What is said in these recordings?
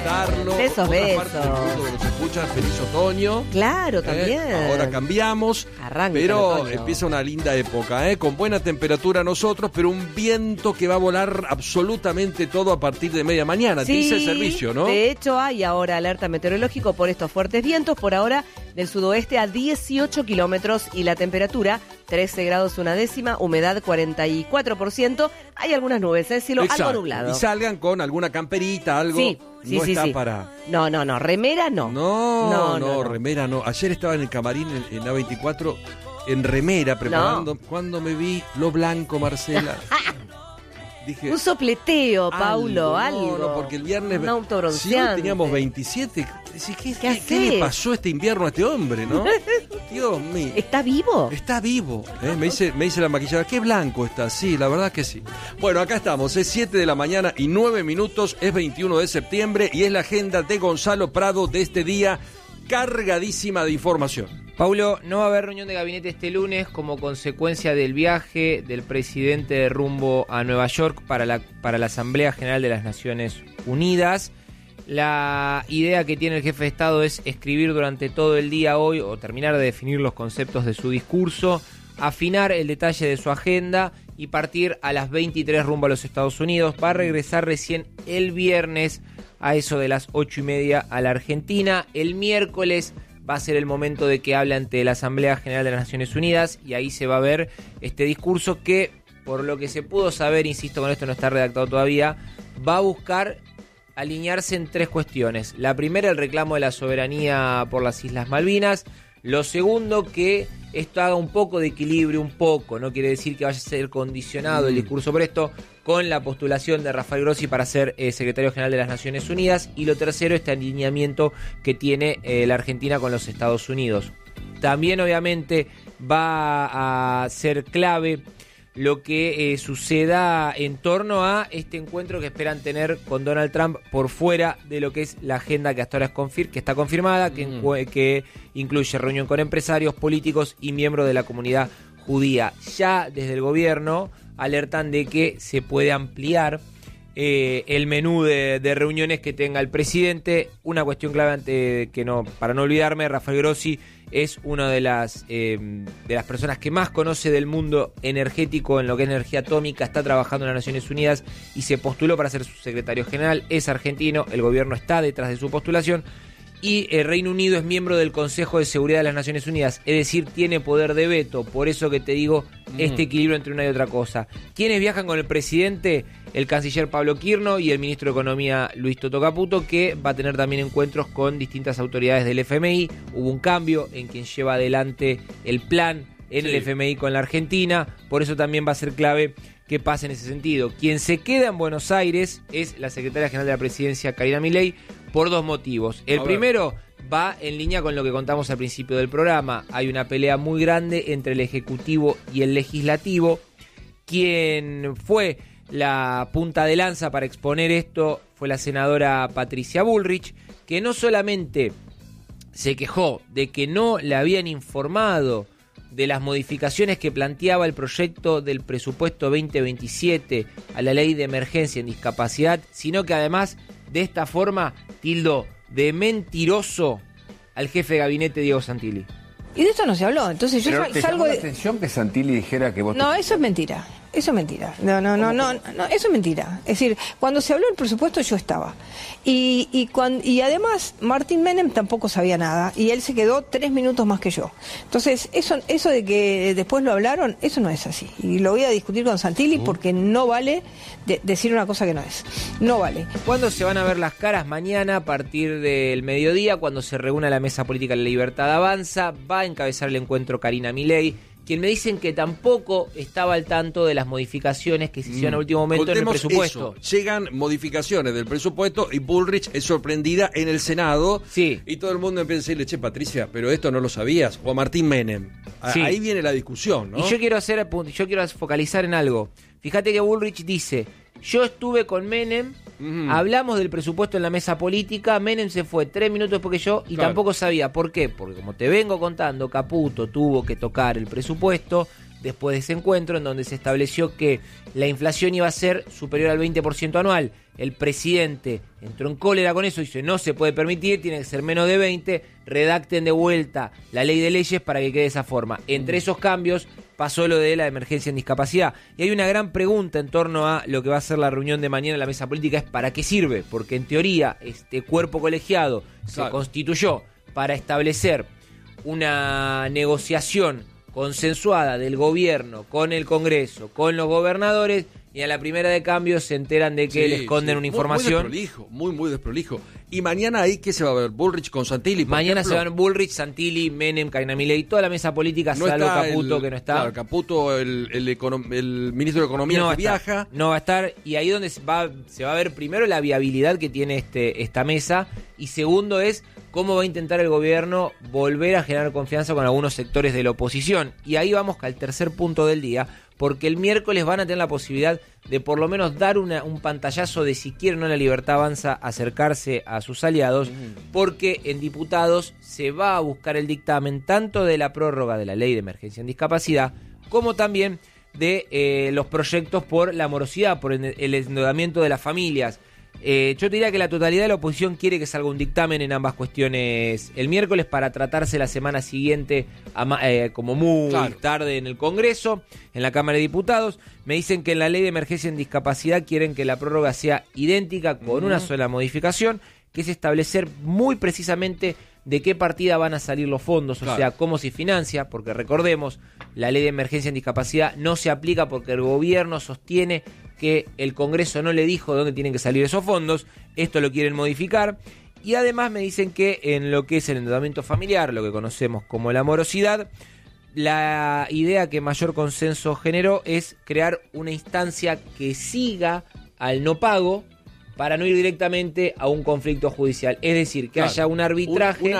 Carlos. Besos, otra parte del mundo que nos escucha, feliz otoño. Claro, también. Ahora cambiamos, Arranca el pero otoño. empieza una linda época, con buena temperatura nosotros, pero un viento que va a volar absolutamente todo a partir de media mañana, Sí, dice el servicio, ¿no? De hecho, hay ahora alerta meteorológico por estos fuertes vientos, por ahora del sudoeste a 18 kilómetros y la temperatura 13 grados una décima, humedad 44%. Hay algunas nubes, cielo Exacto. algo nublado. Y salgan con alguna camperita, algo. Sí, no está sí. para... No, remera no. No, remera no. Ayer estaba en el camarín en A24 en remera preparando. Cuando me vi lo blanco, Marcela. Dije, Un sopleteo, Paulo, algo. No, porque el viernes... Un Si autobronceante. hoy teníamos 27, ¿qué hacés? le pasó este invierno a este hombre, no? Dios mío. ¿Está vivo? Está vivo, me dice la maquilladora, qué blanco está, sí, la verdad que sí. Bueno, acá estamos, es 7 de la mañana y 9 minutos, es 21 de septiembre y es la agenda de Gonzalo Prado de este día cargadísima de información. Paulo, no va a haber reunión de gabinete este lunes como consecuencia del viaje del presidente de rumbo a Nueva York para la Asamblea General de las Naciones Unidas. La idea que tiene el jefe de Estado es escribir durante todo el día hoy o terminar de definir los conceptos de su discurso, afinar el detalle de su agenda y partir a las 23 rumbo a los Estados Unidos. Va a regresar recién el viernes a eso de las 8:30 a la Argentina. El miércoles va a ser el momento de que hable ante la Asamblea General de las Naciones Unidas y ahí se va a ver este discurso que, por lo que se pudo saber, insisto, con esto no está redactado todavía, va a buscar alinearse en tres cuestiones. La primera, el reclamo de la soberanía por las Islas Malvinas. Lo segundo, que esto haga un poco de equilibrio, no quiere decir que vaya a ser condicionado el discurso por esto, con la postulación de Rafael Grossi para ser secretario general de las Naciones Unidas. Y lo tercero, este alineamiento que tiene la Argentina con los Estados Unidos. También, obviamente, va a ser clave lo que suceda en torno a este encuentro que esperan tener con Donald Trump por fuera de lo que es la agenda que hasta ahora que está confirmada, que incluye reunión con empresarios, políticos y miembros de la comunidad judía. Ya desde el gobierno alertan de que se puede ampliar el menú de reuniones que tenga el presidente. Una cuestión clave para no olvidarme, Rafael Grossi es una de las personas que más conoce del mundo energético en lo que es energía atómica, está trabajando en las Naciones Unidas y se postuló para ser su secretario general, es argentino, el gobierno está detrás de su postulación y el Reino Unido es miembro del Consejo de Seguridad de las Naciones Unidas, es decir, tiene poder de veto, por eso que te digo este equilibrio entre una y otra cosa. ¿Quiénes viajan con el presidente? El canciller Pablo Quirno y el ministro de Economía Luis Toto Caputo, que va a tener también encuentros con distintas autoridades del FMI. Hubo un cambio en quien lleva adelante el plan en el FMI con la Argentina, por eso también va a ser clave que pase en ese sentido. Quien se queda en Buenos Aires es la secretaria general de la Presidencia, Karina Milei, por dos motivos. El primero va en línea con lo que contamos al principio del programa. Hay una pelea muy grande entre el Ejecutivo y el Legislativo. Quien fue la punta de lanza para exponer esto fue la senadora Patricia Bullrich, que no solamente se quejó de que no le habían informado de las modificaciones que planteaba el proyecto del presupuesto 2027 a la ley de emergencia en discapacidad, sino que además de esta forma tildó de mentiroso al jefe de gabinete Diego Santilli. Y de esto no se habló, entonces yo ¿Te salgo llamó la de... atención que Santilli dijera que vos... No, eso es mentira. Eso es mentira. No, eso es mentira. Es decir, cuando se habló del presupuesto yo estaba. Y además Martín Menem tampoco sabía nada y él se quedó 3 minutos más que yo. Entonces, eso de que después lo hablaron, eso no es así. Y lo voy a discutir con Santilli porque no vale decir una cosa que no es. No vale. ¿Cuándo se van a ver las caras? Mañana a partir del mediodía, cuando se reúna la Mesa Política de la Libertad Avanza, va a encabezar el encuentro Karina Milei, quien me dicen que tampoco estaba al tanto de las modificaciones que se hicieron a último momento Contemos en el presupuesto. Eso. Llegan modificaciones del presupuesto y Bullrich es sorprendida en el Senado. Sí. Y todo el mundo empieza a decirle, che, Patricia, pero esto no lo sabías. O a Martín Menem. Sí. Ahí viene la discusión, ¿no? Y yo quiero focalizar en algo. Fíjate que Bullrich dice, yo estuve con Menem, hablamos del presupuesto en la mesa política, Menem se fue 3 minutos después que yo y tampoco sabía. ¿Por qué? Porque como te vengo contando, Caputo tuvo que tocar el presupuesto, después de ese encuentro, en donde se estableció que la inflación iba a ser superior al 20% anual. El presidente entró en cólera con eso, dice, no se puede permitir, tiene que ser menos de 20, redacten de vuelta la ley de leyes para que quede de esa forma. Entre esos cambios pasó lo de la emergencia en discapacidad. Y hay una gran pregunta en torno a lo que va a ser la reunión de mañana en la mesa política, es ¿para qué sirve? Porque en teoría este cuerpo colegiado se constituyó para establecer una negociación consensuada del gobierno con el Congreso, con los gobernadores, y a la primera de cambio se enteran de que le esconden una información. Muy desprolijo. Y mañana ahí, ¿qué se va a ver? Bullrich con Santilli. Mañana se van Bullrich, Santilli, Menem, Caina Milei, toda la mesa política, no salvo Caputo, que no está. Claro, Caputo, el ministro de Economía, no que viaja. No va a estar, y ahí donde se va a ver primero la viabilidad que tiene esta mesa, y segundo es cómo va a intentar el gobierno volver a generar confianza con algunos sectores de la oposición. Y ahí vamos al tercer punto del día, porque el miércoles van a tener la posibilidad de por lo menos dar un pantallazo de si quieren o no la Libertad Avanza acercarse a sus aliados, porque en diputados se va a buscar el dictamen tanto de la prórroga de la ley de emergencia en discapacidad, como también de los proyectos por la morosidad, por el endeudamiento de las familias. Yo te diría que la totalidad de la oposición quiere que salga un dictamen en ambas cuestiones el miércoles para tratarse la semana siguiente como muy tarde en el Congreso, en la Cámara de Diputados. Me dicen que en la ley de emergencia en discapacidad quieren que la prórroga sea idéntica con una sola modificación, que es establecer muy precisamente de qué partida van a salir los fondos, o sea, cómo se financia, porque recordemos, la ley de emergencia en discapacidad no se aplica porque el gobierno sostiene que el Congreso no le dijo de dónde tienen que salir esos fondos. Esto lo quieren modificar. Y además me dicen que en lo que es el endeudamiento familiar, lo que conocemos como la morosidad, la idea que mayor consenso generó es crear una instancia que siga al no pago para no ir directamente a un conflicto judicial. Es decir, que haya un arbitraje.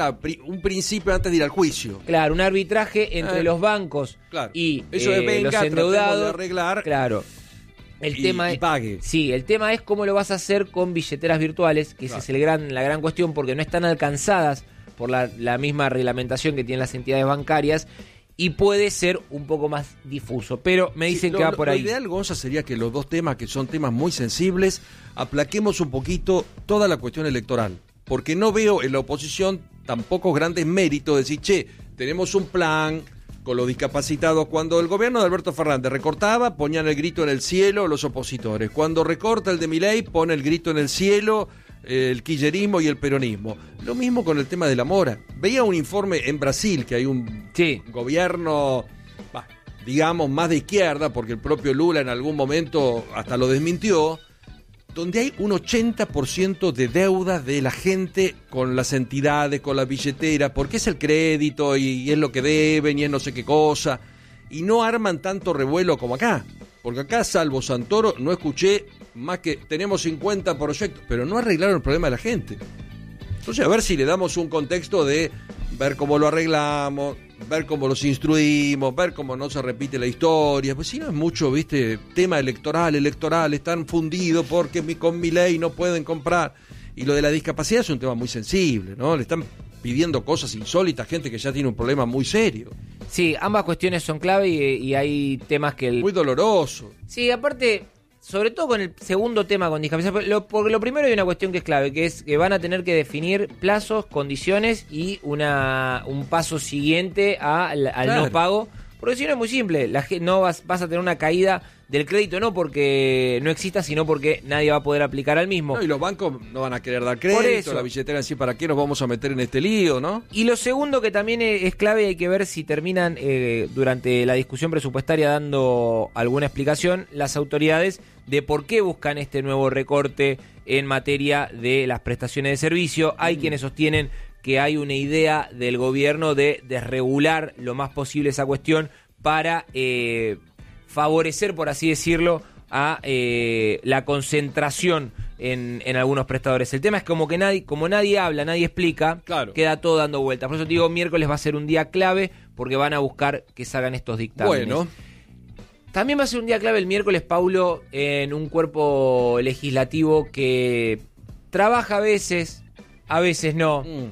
Un principio antes de ir al juicio. Claro, un arbitraje entre los bancos y eso los endeudados. De arreglar. Claro. El tema y pague. Sí, el tema es cómo lo vas a hacer con billeteras virtuales, que esa es la gran cuestión, porque no están alcanzadas por la misma reglamentación que tienen las entidades bancarias, y puede ser un poco más difuso, pero me dicen que va por ahí. Lo ideal, Gonza, sería que los dos temas, que son temas muy sensibles, aplaquemos un poquito toda la cuestión electoral, porque no veo en la oposición tampoco grandes méritos de decir, che, tenemos un plan con los discapacitados. Cuando el gobierno de Alberto Fernández recortaba, ponían el grito en el cielo los opositores. Cuando recorta el de Milei, pone el grito en el cielo el kirchnerismo y el peronismo. Lo mismo con el tema de la mora. Veía un informe en Brasil, que hay un gobierno, digamos, más de izquierda, porque el propio Lula en algún momento hasta lo desmintió, donde hay un 80% de deudas de la gente con las entidades, con la billetera, porque es el crédito y es lo que deben y es no sé qué cosa, y no arman tanto revuelo como acá, porque acá, salvo Santoro, no escuché más que tenemos 50 proyectos, pero no arreglaron el problema de la gente. Entonces, a ver si le damos un contexto de ver cómo lo arreglamos, ver cómo los instruimos, ver cómo no se repite la historia. Pues si no es mucho, viste, tema electoral, están fundidos porque con mi ley no pueden comprar. Y lo de la discapacidad es un tema muy sensible, ¿no? Le están pidiendo cosas insólitas, gente que ya tiene un problema muy serio. Sí, ambas cuestiones son clave y hay temas que... Muy doloroso. Sí, aparte, sobre todo con el segundo tema con discapacidad, porque lo primero hay una cuestión que es clave, que es que van a tener que definir plazos, condiciones y un paso siguiente al no pago, porque si no es muy simple, no vas a tener una caída del crédito, no porque no exista, sino porque nadie va a poder aplicar al mismo. No, y los bancos no van a querer dar crédito, la billetera en sí, ¿para qué nos vamos a meter en este lío, no? Y lo segundo que también es clave, hay que ver si terminan durante la discusión presupuestaria dando alguna explicación las autoridades de por qué buscan este nuevo recorte en materia de las prestaciones de servicio. Hay quienes sostienen que hay una idea del gobierno de desregular lo más posible esa cuestión para favorecer, por así decirlo, a la concentración en algunos prestadores. El tema es como nadie habla, nadie explica, queda todo dando vueltas. Por eso te digo, miércoles va a ser un día clave porque van a buscar que salgan estos dictámenes. Bueno. También va a ser un día clave el miércoles, Paulo, en un cuerpo legislativo que trabaja a veces no.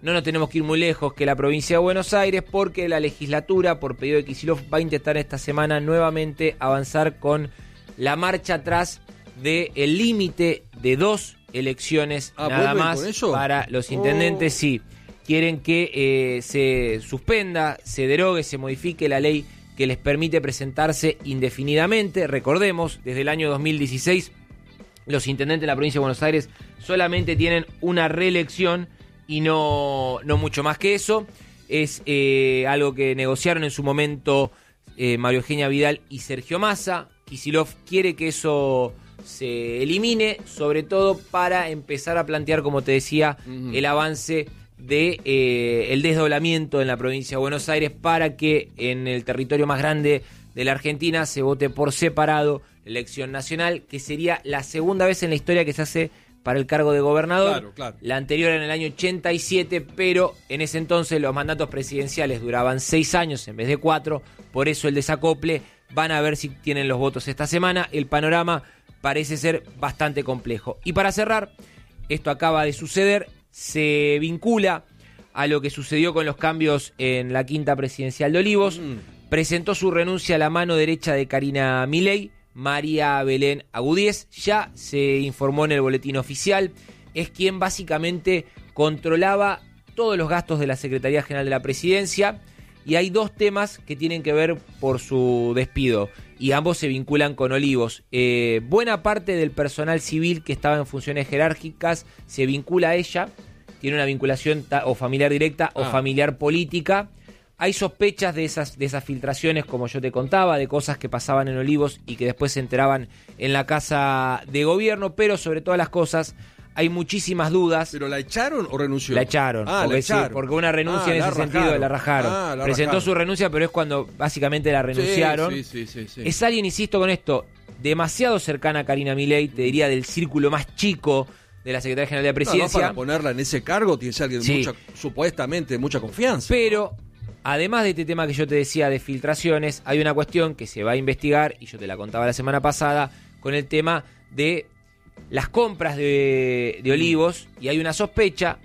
no nos tenemos que ir muy lejos que la provincia de Buenos Aires, porque la legislatura, por pedido de Kicillof, va a intentar esta semana nuevamente avanzar con la marcha atrás del límite de 2 elecciones nada más para los intendentes. Sí, quieren que se suspenda, se derogue, se modifique la ley que les permite presentarse indefinidamente. Recordemos, desde el año 2016, los intendentes de la provincia de Buenos Aires solamente tienen una reelección y no mucho más que eso. Es algo que negociaron en su momento María Eugenia Vidal y Sergio Massa. Kicillof quiere que eso se elimine, sobre todo para empezar a plantear, como te decía, el avance de el desdoblamiento en la provincia de Buenos Aires, para que en el territorio más grande de la Argentina se vote por separado la elección nacional, que sería la segunda vez en la historia que se hace para el cargo de gobernador. Claro. La anterior en el año 87, pero en ese entonces los mandatos presidenciales duraban 6 años en vez de 4, por eso el desacople. Van a ver si tienen los votos esta semana. El panorama parece ser bastante complejo. Y para cerrar, esto acaba de suceder, se vincula a lo que sucedió con los cambios en la quinta presidencial de Olivos. Presentó su renuncia a la mano derecha de Karina Milei, María Belén Agudíez. Ya se informó en el boletín oficial. Es quien básicamente controlaba todos los gastos de la Secretaría General de la Presidencia. Y hay 2 temas que tienen que ver por su despido, y ambos se vinculan con Olivos. Buena parte del personal civil que estaba en funciones jerárquicas se vincula a ella, tiene una vinculación o familiar directa o familiar política. Hay sospechas de esas filtraciones, como yo te contaba, de cosas que pasaban en Olivos y que después se enteraban en la Casa de Gobierno, pero sobre todas las cosas hay muchísimas dudas. ¿Pero la echaron o renunció? La echaron. Porque, sí, porque una renuncia en ese sentido la rajaron. Presentó su renuncia, pero es cuando básicamente la renunciaron. Sí. Es alguien, insisto con esto, demasiado cercana a Karina Milei, te diría del círculo más chico de la Secretaría General de la Presidencia. Para ponerla en ese cargo tiene que ser alguien de supuestamente mucha confianza. Pero además de este tema que yo te decía de filtraciones, hay una cuestión que se va a investigar, y yo te la contaba la semana pasada, con el tema de las compras de Olivos, y hay una sospecha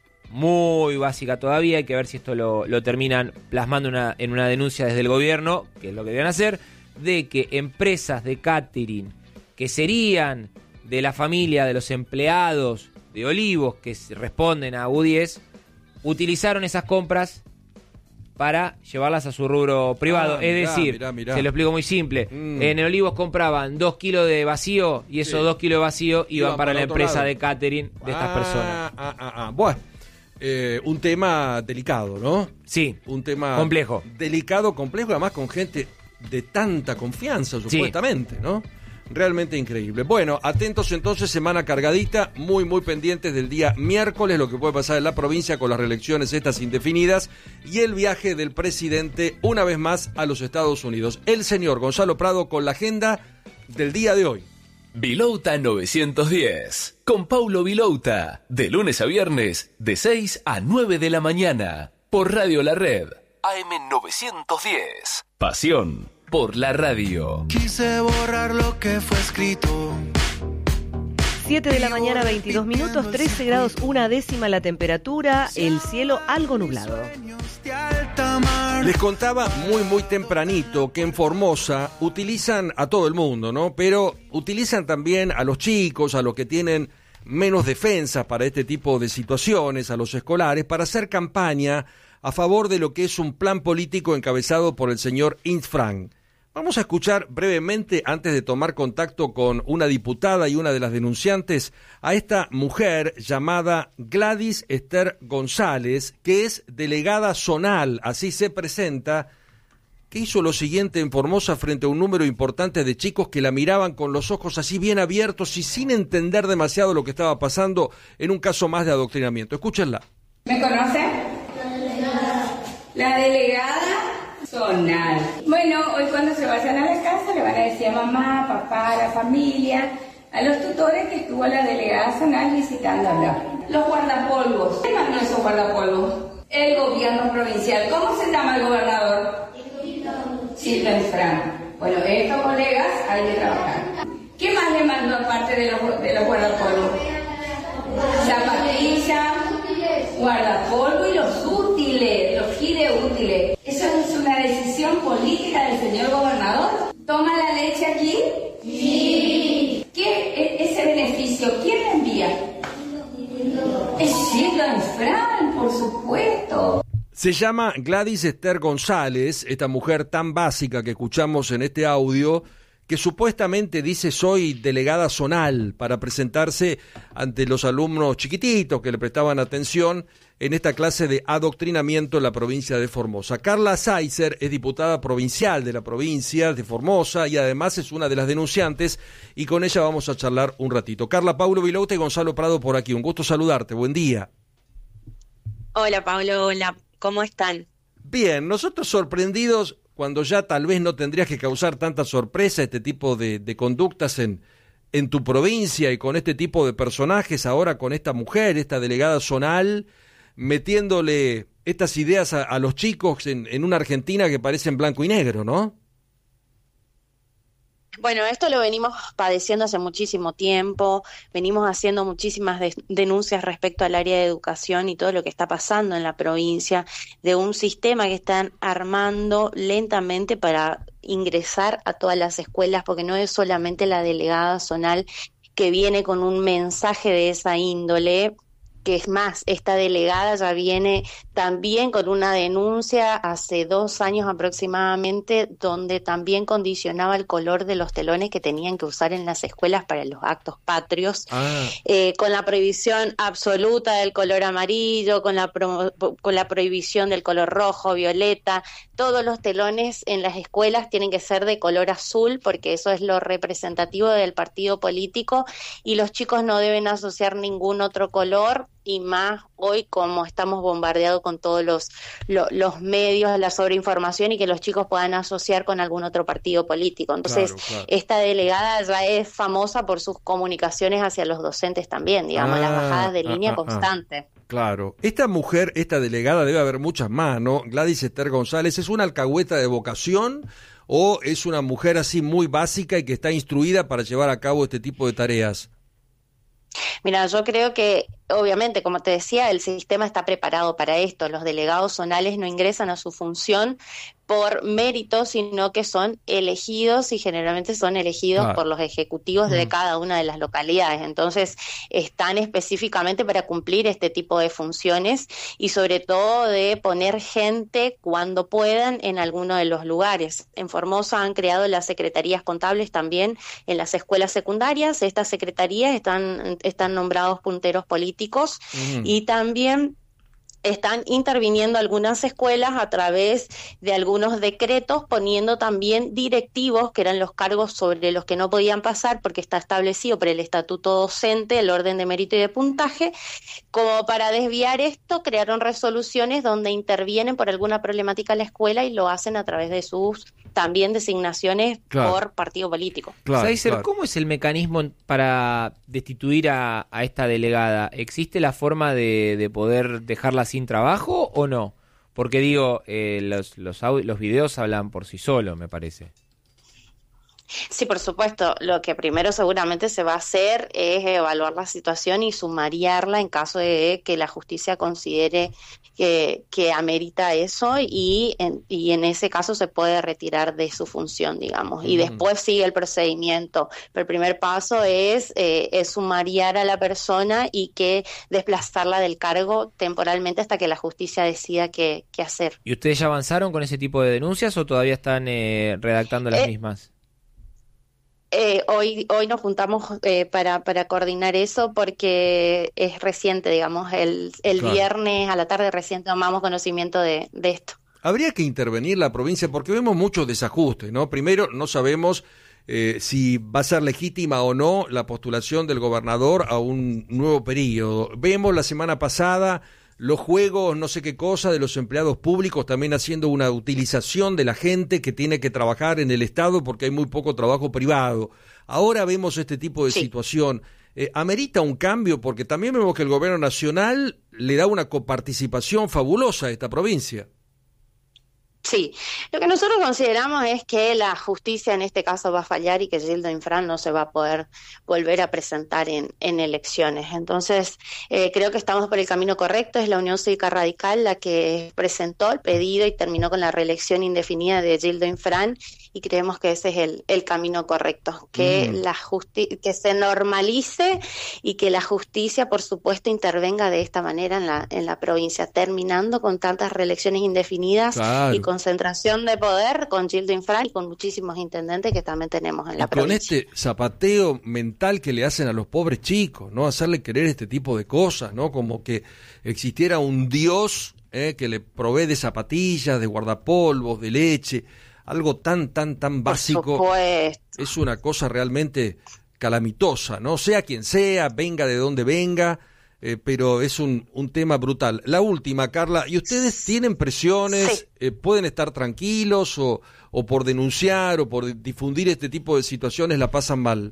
muy básica todavía, hay que ver si esto lo terminan plasmando en una denuncia desde el gobierno, que es lo que deben hacer, de que empresas de catering que serían de la familia de los empleados de Olivos, que responden a U10, utilizaron esas compras para llevarlas a su rubro privado. Mirá. Se lo explico muy simple. En el Olivos compraban 2 kilos de vacío, y esos 2 kilos de vacío iban para la empresa de catering de estas personas. Bueno, un tema delicado, ¿no? Sí, un tema complejo. Delicado, complejo, además con gente de tanta confianza, supuestamente, ¿no? Realmente increíble. Bueno, atentos entonces, semana cargadita, muy pendientes del día miércoles, lo que puede pasar en la provincia con las reelecciones estas indefinidas y el viaje del presidente una vez más a los Estados Unidos. El señor Gonzalo Prado con la agenda del día de hoy. Vilouta 910, con Paulo Vilouta, de lunes a viernes, de 6 a 9 de la mañana, por Radio La Red, AM 910. Pasión por la radio. Quise borrar lo que fue escrito. 7 de la mañana, 22 minutos, 13 grados, 1/10 la temperatura, el cielo algo nublado. Les contaba muy tempranito que en Formosa utilizan a todo el mundo, ¿no? Pero utilizan también a los chicos, a los que tienen menos defensas para este tipo de situaciones, a los escolares, para hacer campaña a favor de lo que es un plan político encabezado por el señor Infran. Vamos a escuchar brevemente, antes de tomar contacto con una diputada y una de las denunciantes, a esta mujer llamada Gladys Esther González, que es delegada zonal, así se presenta, que hizo lo siguiente en Formosa frente a un número importante de chicos que la miraban con los ojos así bien abiertos y sin entender demasiado lo que estaba pasando en un caso más de adoctrinamiento. Escúchenla. ¿Me conoce? La delegada zonal. Bueno, hoy cuando se vayan a la casa le van a decir a mamá, papá, a la familia, a los tutores que estuvo la delegada zonal visitándola. Los guardapolvos. ¿Qué mandó esos guardapolvos? El gobierno provincial. ¿Cómo se llama el gobernador? Silvio Infran. Bueno, estos colegas hay que trabajar. ¿Qué más le mandó aparte de los guardapolvos? Zapatilla, guardapolvo y los útiles, los útiles. ¿Eso es una decisión política del señor gobernador? ¿Toma la leche aquí? Sí. ¿Ese beneficio quién le envía? Es Shirley Fran, por supuesto. Se llama Gladys Esther González, esta mujer tan básica que escuchamos en este audio, que supuestamente dice soy delegada zonal para presentarse ante los alumnos chiquititos que le prestaban atención en esta clase de adoctrinamiento en la provincia de Formosa. Carla Saizer es diputada provincial de la provincia de Formosa y además es una de las denunciantes y con ella vamos a charlar un ratito. Carla, Paulo Vilouta y Gonzalo Prado por aquí. Un gusto saludarte. Buen día. Hola, Pablo. Hola. ¿Cómo están? Bien, nosotros sorprendidos cuando ya tal vez no tendrías que causar tanta sorpresa este tipo de conductas en tu provincia y con este tipo de personajes, ahora con esta mujer, esta delegada zonal, metiéndole estas ideas a los chicos en una Argentina que parece en blanco y negro, ¿no? Bueno, esto lo venimos padeciendo hace muchísimo tiempo, venimos haciendo muchísimas denuncias respecto al área de educación y todo lo que está pasando en la provincia, de un sistema que están armando lentamente para ingresar a todas las escuelas, porque no es solamente la delegada zonal que viene con un mensaje de esa índole, que es más, esta delegada ya viene también con una denuncia hace 2 años aproximadamente, donde también condicionaba el color de los telones que tenían que usar en las escuelas para los actos patrios, con la prohibición absoluta del color amarillo, con la prohibición del color rojo, violeta. Todos los telones en las escuelas tienen que ser de color azul, porque eso es lo representativo del partido político, y los chicos no deben asociar ningún otro color, y más hoy como estamos bombardeados con todos los medios, la sobreinformación, y que los chicos puedan asociar con algún otro partido político. Entonces, claro. Esta delegada ya es famosa por sus comunicaciones hacia los docentes también, digamos, las bajadas de línea constante. Claro. Esta mujer, esta delegada, debe haber muchas más, ¿no? Gladys Esther González, ¿es una alcahueta de vocación o es una mujer así muy básica y que está instruida para llevar a cabo este tipo de tareas? Mira, yo creo que, obviamente, como te decía, el sistema está preparado para esto. Los delegados zonales no ingresan a su función por mérito, sino que son elegidos y generalmente son elegidos por los ejecutivos de cada una de las localidades. Entonces, están específicamente para cumplir este tipo de funciones y sobre todo de poner gente cuando puedan en alguno de los lugares. En Formosa han creado las secretarías contables también en las escuelas secundarias. Estas secretarías están nombrados punteros políticos y también están interviniendo algunas escuelas a través de algunos decretos, poniendo también directivos, que eran los cargos sobre los que no podían pasar, porque está establecido por el estatuto docente, el orden de mérito y de puntaje. Como para desviar esto, crearon resoluciones donde intervienen por alguna problemática en la escuela y lo hacen a través de sus también designaciones por partido político. Saizer, ¿cómo es el mecanismo para destituir a esta delegada? ¿Existe la forma de poder dejarla sin trabajo o no? Porque digo, los videos hablan por sí solos, me parece. Sí, por supuesto. Lo que primero seguramente se va a hacer es evaluar la situación y sumariarla en caso de que la justicia considere que amerita eso y en ese caso se puede retirar de su función, digamos. Y después sigue el procedimiento. Pero el primer paso es sumariar a la persona y que desplazarla del cargo temporalmente hasta que la justicia decida qué hacer. ¿Y ustedes ya avanzaron con ese tipo de denuncias o todavía están redactando las mismas? Hoy nos juntamos para coordinar eso porque es reciente, digamos, el viernes a la tarde recién tomamos conocimiento de esto. Habría que intervenir la provincia porque vemos muchos desajustes, ¿no? Primero, no sabemos si va a ser legítima o no la postulación del gobernador a un nuevo periodo. Vemos la semana pasada los juegos, no sé qué cosa, de los empleados públicos también haciendo una utilización de la gente que tiene que trabajar en el Estado porque hay muy poco trabajo privado. Ahora vemos este tipo de situación. ¿Amerita un cambio? Porque también vemos que el gobierno nacional le da una coparticipación fabulosa a esta provincia. Sí, lo que nosotros consideramos es que la justicia en este caso va a fallar y que Gildo Infran no se va a poder volver a presentar en elecciones. Entonces, creo que estamos por el camino correcto. Es la Unión Cívica Radical la que presentó el pedido y terminó con la reelección indefinida de Gildo Infran, y creemos que ese es el camino correcto, que que se normalice y que la justicia, por supuesto, intervenga de esta manera en la provincia, terminando con tantas reelecciones indefinidas. Claro. Y concentración de poder con Gildo Infran y con muchísimos intendentes que también tenemos en la provincia. Con este zapateo mental que le hacen a los pobres chicos, ¿no? Hacerle querer este tipo de cosas, ¿no? Como que existiera un Dios que le provee de zapatillas, de guardapolvos, de leche, algo tan básico. Es una cosa realmente calamitosa, ¿no? Sea quien sea, venga de donde venga, pero es un tema brutal. La última, Carla, ¿y ustedes tienen presiones? Sí. ¿Pueden estar tranquilos o por denunciar o por difundir este tipo de situaciones la pasan mal?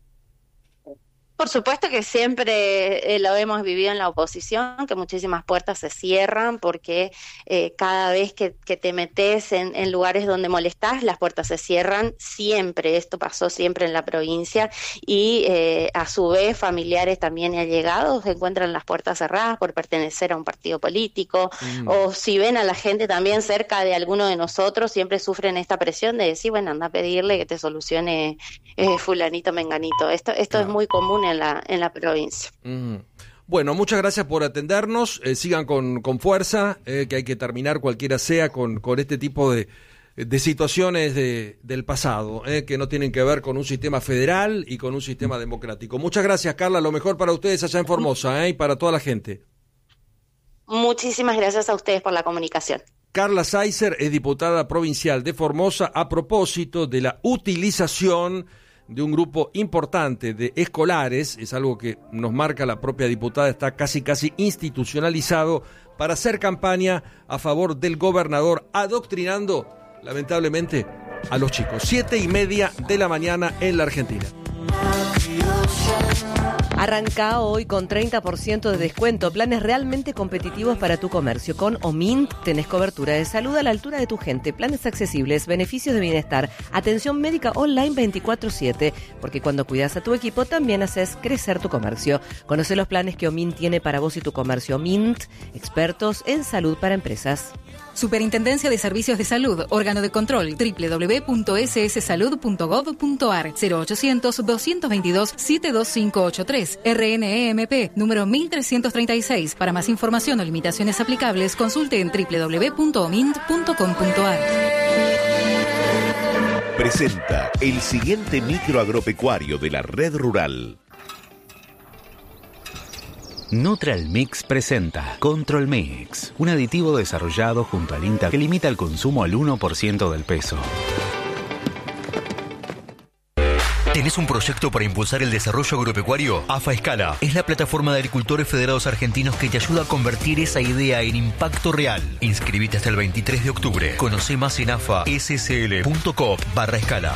Por supuesto que siempre lo hemos vivido en la oposición, que muchísimas puertas se cierran porque cada vez que te metes en lugares donde molestás, las puertas se cierran siempre. Esto pasó siempre en la provincia y a su vez familiares también y allegados encuentran las puertas cerradas por pertenecer a un partido político o si ven a la gente también cerca de alguno de nosotros, siempre sufren esta presión de decir, bueno, anda a pedirle que te solucione fulanito, menganito. Esto es muy común en la provincia. Bueno, muchas gracias por atendernos, sigan con fuerza, que hay que terminar cualquiera sea con este tipo de situaciones del pasado, que no tienen que ver con un sistema federal y con un sistema democrático. Muchas gracias, Carla, lo mejor para ustedes allá en Formosa, y para toda la gente. Muchísimas gracias a ustedes por la comunicación. Carla Seiser es diputada provincial de Formosa a propósito de la utilización de un grupo importante de escolares, es algo que nos marca la propia diputada, está casi institucionalizado para hacer campaña a favor del gobernador, adoctrinando, lamentablemente, a los chicos. 7:30 de la mañana en la Argentina. Arranca hoy con 30% de descuento, planes realmente competitivos para tu comercio. Con Omint tenés cobertura de salud a la altura de tu gente, planes accesibles, beneficios de bienestar, atención médica online 24/7, porque cuando cuidas a tu equipo también haces crecer tu comercio. Conoce los planes que Omint tiene para vos y tu comercio. Omint, expertos en salud para empresas. Superintendencia de Servicios de Salud, órgano de control, www.sssalud.gov.ar, 0800-222-72583, RNEMP, número 1336. Para más información o limitaciones aplicables, consulte en www.omint.com.ar. Presenta el siguiente micro agropecuario de la Red Rural. Neutral Mix presenta Control Mix, un aditivo desarrollado junto al INTA que limita el consumo al 1% del peso. ¿Tenés un proyecto para impulsar el desarrollo agropecuario? AFA Escala es la plataforma de agricultores federados argentinos que te ayuda a convertir esa idea en impacto real. Inscribite hasta el 23 de octubre. Conoce más en afassl.coop/escala.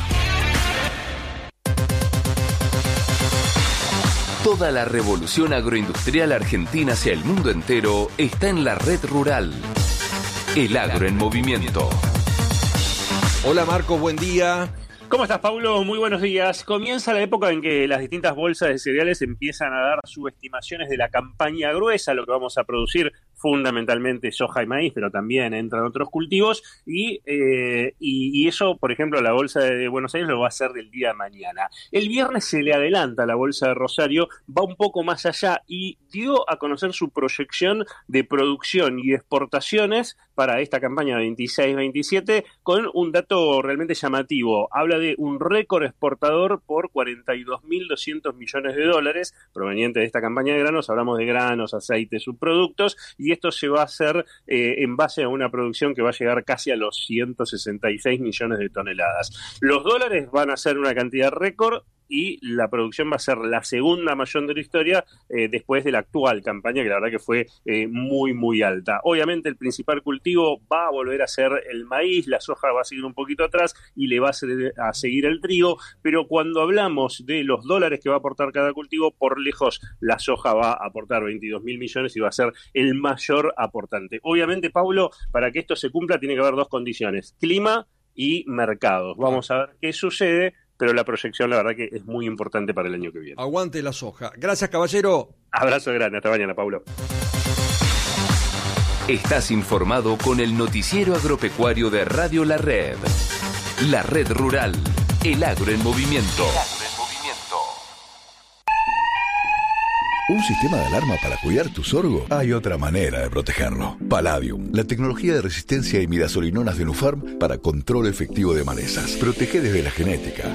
Toda la revolución agroindustrial argentina hacia el mundo entero está en la Red Rural. El agro en movimiento. Hola Marco, buen día. ¿Cómo estás, Paulo? Muy buenos días. Comienza la época en que las distintas bolsas de cereales empiezan a dar subestimaciones de la campaña gruesa, lo que vamos a producir fundamentalmente soja y maíz, pero también entran otros cultivos, y eso, por ejemplo, la bolsa de Buenos Aires lo va a hacer del día de mañana. El viernes se le adelanta la bolsa de Rosario, va un poco más allá y dio a conocer su proyección de producción y exportaciones para esta campaña 26-27 con un dato realmente llamativo. Habla de un récord exportador por 42.200 millones de dólares proveniente de esta campaña de granos. Hablamos de granos, aceites, subproductos, y esto se va a hacer en base a una producción que va a llegar casi a los 166 millones de toneladas. Los dólares van a ser una cantidad récord, y la producción va a ser la segunda mayor de la historia después de la actual campaña, que la verdad que fue muy, muy alta. Obviamente el principal cultivo va a volver a ser el maíz, la soja va a seguir un poquito atrás y le va a seguir el trigo, pero cuando hablamos de los dólares que va a aportar cada cultivo, por lejos la soja va a aportar 22.000 millones y va a ser el mayor aportante. Obviamente, Paulo, para que esto se cumpla tiene que haber dos condiciones: clima y mercados. Vamos a ver qué sucede, pero la proyección la verdad que es muy importante para el año que viene. Aguante la soja. Gracias, caballero. Abrazo grande, hasta mañana, Paulo. Estás informado con el noticiero agropecuario de Radio La Red. La Red Rural, el agro en movimiento. ¿Un sistema de alarma para cuidar tu sorgo? Hay otra manera de protegerlo. Palladium, la tecnología de resistencia a imidazolinonas de Nufarm para control efectivo de malezas. Protege desde la genética.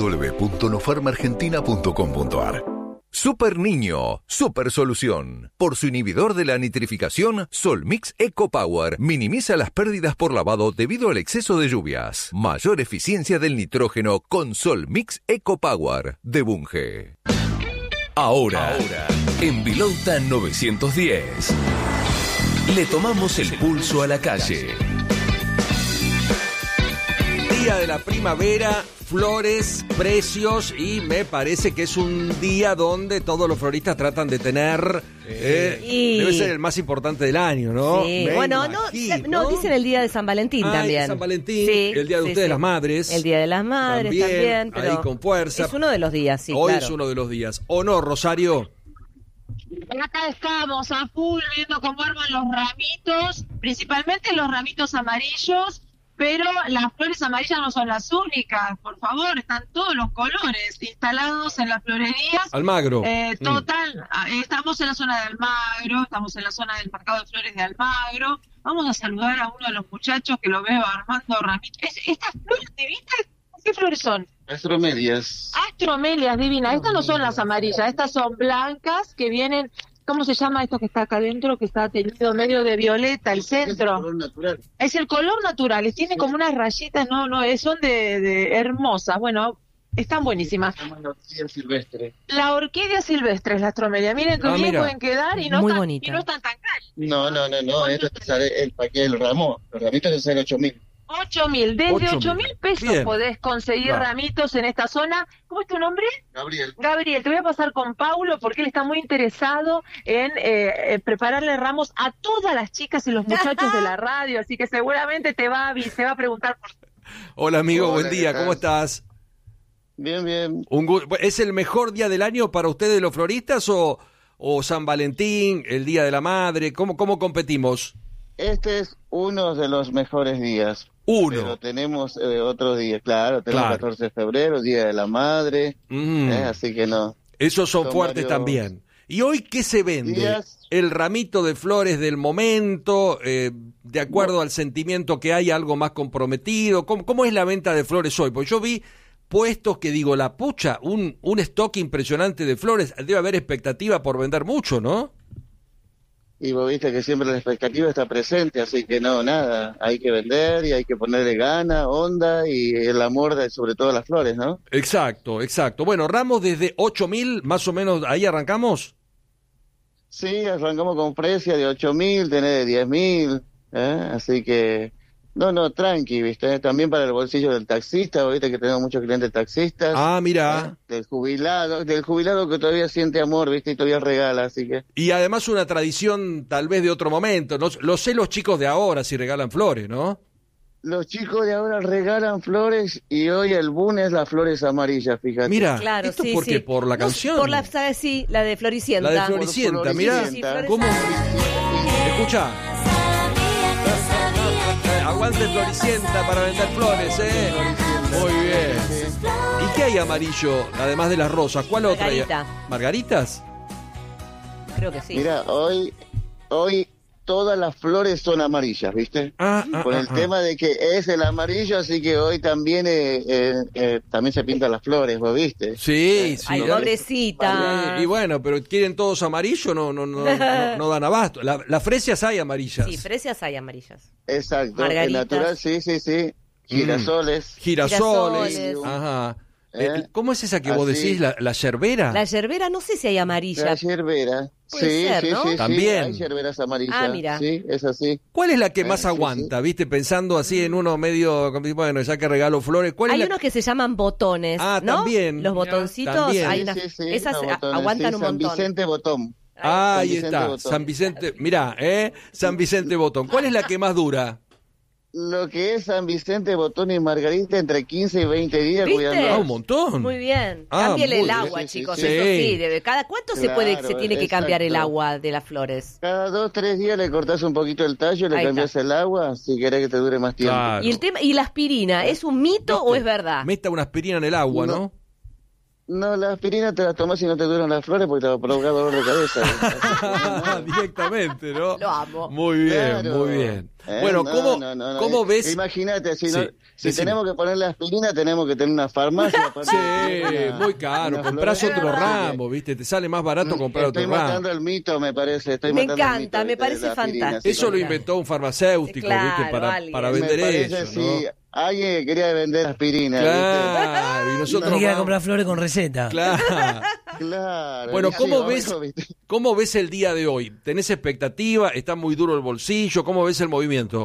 www.nufarmargentina.com.ar. Super Niño, super solución. Por su inhibidor de la nitrificación, Solmix Eco Power minimiza las pérdidas por lavado debido al exceso de lluvias. Mayor eficiencia del nitrógeno con Solmix Eco Power de Bunge. Ahora, en Vilouta 910, le tomamos el pulso a la calle. Día de la primavera, flores, precios, y me parece que es un día donde todos los floristas tratan de tener... Debe ser el más importante del año, ¿no? Sí. Bueno, no, dicen el día de San Valentín también. San Valentín, sí, el día de ustedes, las madres. El día de las madres también, pero ahí con fuerza. Es uno de los días, sí, Hoy claro. es uno de los días. ¿O no, Rosario? Acá estamos a full viendo cómo arman los ramitos, principalmente los ramitos amarillos, pero las flores amarillas no son las únicas, por favor, están todos los colores instalados en las florerías. Almagro. Estamos en la zona de Almagro, estamos en la zona del mercado de flores de Almagro. Vamos a saludar a uno de los muchachos que lo veo armando ramitos. ¿Estas flores divinas? ¿Qué flores son? Astromelias. Astromelias divinas. Estas no son las amarillas, estas son blancas que vienen... ¿Cómo se llama esto que está acá adentro, que está teñido medio de violeta, el centro? Es el color natural. Es el color natural, tiene como unas rayitas, son de hermosas, bueno, están buenísimas. Se llama la orquídea silvestre. La orquídea silvestre es la astromelia, miren que bien pueden quedar y no están tan caras. No, esto te sale el paquete, el ramo, los ramitos te salen 8.000. 8.000, desde 8.000 pesos bien. Podés conseguir ramitos en esta zona. ¿Cómo es tu nombre? Gabriel, te voy a pasar con Paulo porque él está muy interesado en prepararle ramos a todas las chicas y los muchachos de la radio, así que seguramente te va a preguntar por... Hola amigo, buen día, ¿cómo estás? Bien. ¿Es el mejor día del año para ustedes los floristas o San Valentín, el Día de la Madre? ¿Cómo competimos? Este es uno de los mejores días. Pero tenemos otros días, claro, tenemos 14 de febrero, Día de la Madre, así que no. Esos son fuertes también. ¿Y hoy qué se vende? ¿El ramito de flores del momento, de acuerdo al sentimiento que hay, algo más comprometido? ¿Cómo es la venta de flores hoy? Porque yo vi puestos que digo, la pucha, un stock impresionante de flores, debe haber expectativa por vender mucho, ¿no? Y vos viste que siempre la expectativa está presente, así que nada, hay que vender y hay que ponerle gana, onda y el amor sobre todo las flores, ¿no? Exacto. Bueno, ramos desde 8.000, más o menos, ¿ahí arrancamos? Sí, arrancamos con precio de 8.000, tenés de 10.000, así que... No, tranqui, ¿viste? También para el bolsillo del taxista, ¿viste? Que tenemos muchos clientes taxistas. Ah, mira. Del jubilado que todavía siente amor, ¿viste? Y todavía regala, así que... Y además una tradición tal vez de otro momento. No, lo sé los chicos de ahora si regalan flores, ¿no? Los chicos de ahora regalan flores y hoy el boom es las flores amarillas, fíjate. Mira, claro, ¿esto por qué? ¿Por la canción? Por la, ¿sabes? Sí, la de Floricienta. La de Floricienta, mira. ¿Cómo? Escucha. Aguante Floricienta para vender flores, Muy bien. ¿Y qué hay amarillo, además de las rosas? ¿Cuál otra hay? ¿Margaritas? Creo que sí. Mira, hoy todas las flores son amarillas, ¿viste? Con el tema de que es el amarillo, así que hoy también también se pintan las flores, ¿vos viste? Sí. Ay, pobrecita. Y bueno, pero ¿quieren todos amarillo? No dan abasto. Las fresias hay amarillas. Sí, fresias hay amarillas. Exacto. Margaritas. El natural, sí. Girasoles. Girasoles. Ajá. ¿Cómo es esa que vos decís? ¿La yerbera? La yerbera, no sé si hay amarilla. La yerbera. Puede ser, ¿no? Sí, También. hay yerberas amarillas. Ah, mira. Sí, es así. ¿Cuál es la que más aguanta? ¿Viste? Pensando así en uno medio, bueno, ya que regalo flores. ¿Cuál Hay es unos que se llaman botones, ¿no? También. Los botoncitos, También. hay unas, esas aguantan un montón. San Vicente Botón. Ahí está, San Vicente, mirá, San Vicente Botón. ¿Cuál es la que más dura? Lo que es San Vicente, Botón y Margarita entre 15 y 20 días ¿Viste? cuidando. Un montón. Muy bien. Ah, Cámbiale muy el bien. agua, Sí, chicos, sí. eso sí. ¿Cada cuánto se tiene que cambiar el exacto. agua de las flores? Cada 2-3 días le cortás un poquito el tallo, le Ahí cambias el agua, si querés que te dure más tiempo. Claro. ¿Y la aspirina, es un mito o es verdad? Meta una aspirina en el agua, ¿no? No, la aspirina te la tomás y no te duran las flores porque te va a provocar dolor de cabeza. Directamente, ¿no? Lo amo. Muy bien, Claro. muy bien. Bueno, ¿cómo ves? Imagínate, si Decime. tenemos que poner la aspirina, tenemos que tener una farmacia. Sí, muy caro. Comprás otro ramo, ¿viste? Te sale más barato comprar Estoy otro ramo. matando el mito, me parece. Me encanta, me parece fantástico. Eso lo inventó un farmacéutico, Claro, ¿viste? Para alguien. vender Me parece, eso, ¿no? sí, alguien que quería vender aspirina. Claro, y nosotros Tenía que comprar flores con receta. Claro. Claro. Bueno, Sí, ¿cómo ves el día de hoy? ¿Tenés expectativa? ¿Está muy duro el bolsillo? ¿Cómo ves el movimiento?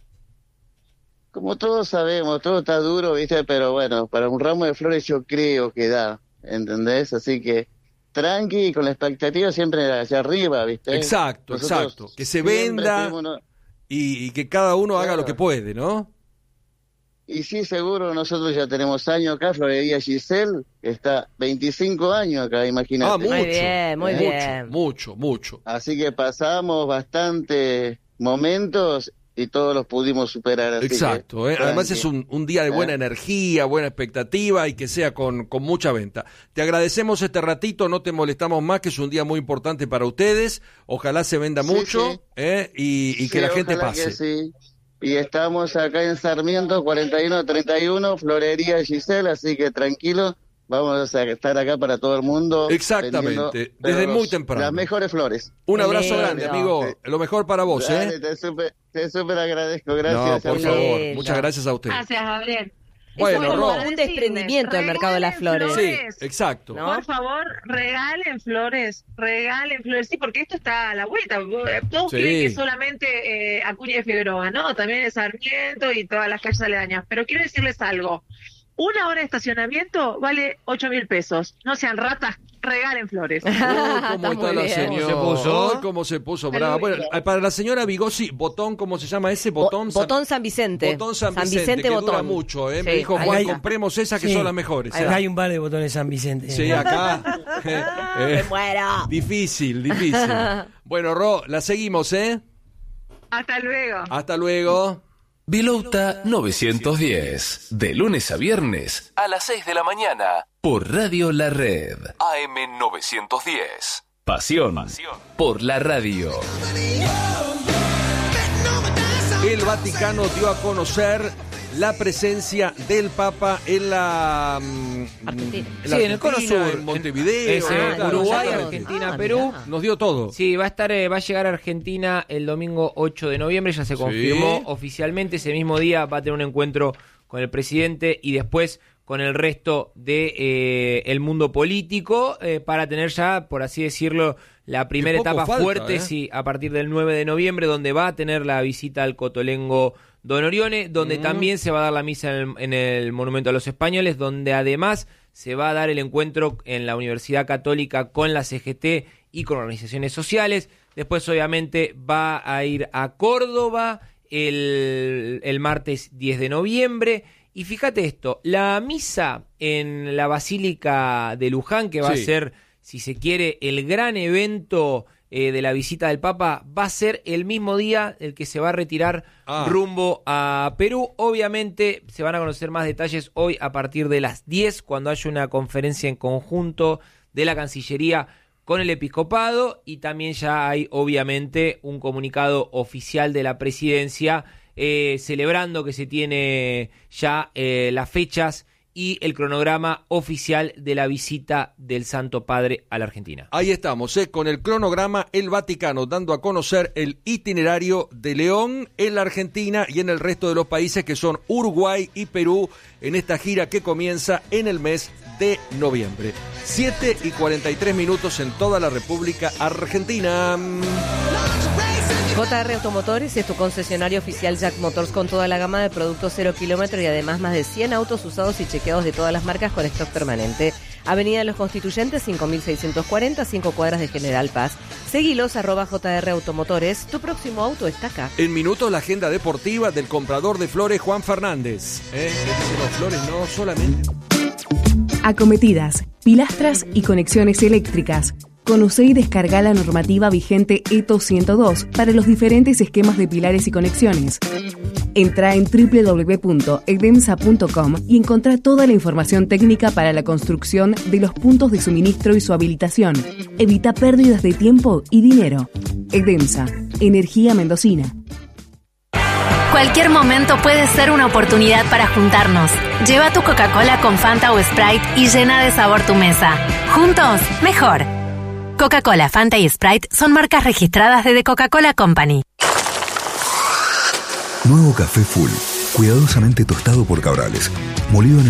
Como todos sabemos, todo está duro, ¿viste? Pero bueno, para un ramo de flores yo creo que da, ¿entendés? Así que tranqui, con la expectativa siempre allá arriba, ¿viste? Exacto, Nosotros exacto. Que se siempre venda tuvimos y que cada uno haga lo que puede, ¿no? Y sí, seguro, nosotros ya tenemos años acá, Florería Giselle, que está 25 años acá, imagínate. Ah, mucho. Muy bien, muy mucho, bien. Mucho. Así que pasamos bastantes momentos y todos los pudimos superar. Así Exacto, que, además tranqui. es un día de buena energía, buena expectativa y que sea con mucha venta. Te agradecemos este ratito, no te molestamos más, que es un día muy importante para ustedes. Ojalá se venda mucho. Sí. Y que la gente ojalá pase. que sí. Y estamos acá en Sarmiento 4131, Florería Giselle, así que tranquilo, vamos a estar acá para todo el mundo. Exactamente, vendiendo, desde pero muy temprano. Las mejores flores. Un abrazo lindo. grande, amigo. Lo mejor para vos, Dale, te súper agradezco, No, gracias. por amigo. favor. lindo. Muchas gracias a usted. Gracias, Gabriel. Bueno, es como Ro. un desprendimiento del mercado de las flores. Sí, exacto. ¿No? Por favor, regalen flores. Sí, porque esto está a la vuelta. Todos Sí. creen que solamente Acuña y Figueroa, ¿no? También es Sarmiento y todas las calles aledañas. Pero quiero decirles algo. 1 hora de estacionamiento vale 8.000 pesos. No sean ratas, regalen flores. ¿Cómo está muy la bien. señora? ¿Cómo se puso? Ay, ¿cómo se puso brava? Bueno, para la señora Bigosi, Botón, ¿cómo se llama ese? Botón San Vicente. Botón San Vicente, que Botón. dura mucho, ¿eh? Me Sí. dijo Ahí Juan, hay- compremos esas que Sí. son las mejores. Acá hay un par de botones San Vicente. Sí, acá. Me muero. Difícil. Bueno, Ro, la seguimos, ¿eh? Hasta luego. Hasta luego. Vilouta 910, de lunes a viernes a las 6 de la mañana, por Radio La Red. AM 910. Pasión por la radio. El Vaticano dio a conocer la presencia del Papa en la Argentina. Sí, en el Cono Sur, en Montevideo, Uruguay, exactamente. Argentina, Perú. Nos dio todo. Sí, va a llegar a Argentina el domingo 8 de noviembre, ya se confirmó oficialmente. Ese mismo día va a tener un encuentro con el presidente y después con el resto de el mundo político para tener ya, por así decirlo, la primera poco etapa falta, fuerte, sí, a partir del 9 de noviembre, donde va a tener la visita al Cotolengo Don Orione, donde también se va a dar la misa en el Monumento a los Españoles, donde además se va a dar el encuentro en la Universidad Católica con la CGT y con organizaciones sociales. Después, obviamente, va a ir a Córdoba el martes 10 de noviembre. Y fíjate esto, la misa en la Basílica de Luján, que va a ser, si se quiere, el gran evento de la visita del Papa, va a ser el mismo día el que se va a retirar rumbo a Perú. Obviamente se van a conocer más detalles hoy a partir de las 10, cuando haya una conferencia en conjunto de la Cancillería con el Episcopado, y también ya hay obviamente un comunicado oficial de la Presidencia celebrando que se tiene ya las fechas y el cronograma oficial de la visita del Santo Padre a la Argentina. Ahí estamos, con el cronograma, el Vaticano dando a conocer el itinerario de León en la Argentina y en el resto de los países que son Uruguay y Perú en esta gira que comienza en el mes de noviembre. 7:43 en toda la República Argentina. JR Automotores es tu concesionario oficial Jack Motors con toda la gama de productos 0 kilómetros y además más de 100 autos usados y chequeados de todas las marcas con stock permanente. Avenida de los Constituyentes, 5640, 5 cuadras de General Paz. Seguilos, @JR Automotores. Tu próximo auto está acá. En minutos, la agenda deportiva del comprador de flores, Juan Fernández. No, flores no, solamente. Acometidas, pilastras y conexiones eléctricas. Conoce y descarga la normativa vigente ETO 102 para los diferentes esquemas de pilares y conexiones. Entra en www.edemsa.com y encontrá toda la información técnica para la construcción de los puntos de suministro y su habilitación. Evita pérdidas de tiempo y dinero. Edemsa, energía mendocina. Cualquier momento puede ser una oportunidad para juntarnos. Lleva tu Coca-Cola con Fanta o Sprite y llena de sabor tu mesa. Juntos, mejor. Coca-Cola, Fanta y Sprite son marcas registradas de The Coca-Cola Company. Nuevo café Full, cuidadosamente tostado por Cabrales, molido en